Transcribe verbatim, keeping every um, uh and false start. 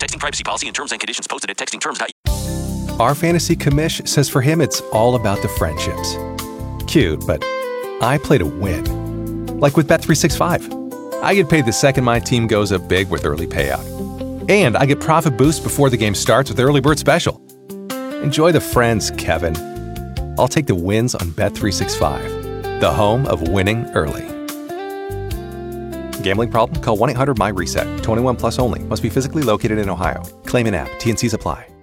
Texting privacy policy and terms and conditions posted at texting terms dot u s. Our fantasy commish says for him it's all about the friendships. Cute, but I play to win. Like with Bet three sixty-five. I get paid the second my team goes up big with early payout. And I get profit boost before the game starts with Early Bird Special. Enjoy the friends, Kevin. I'll take the wins on Bet three sixty-five, the home of winning early. Gambling problem? Call one eight hundred M Y RESET. twenty-one plus only. Must be physically located in Ohio. Claim in app. T N Cs apply.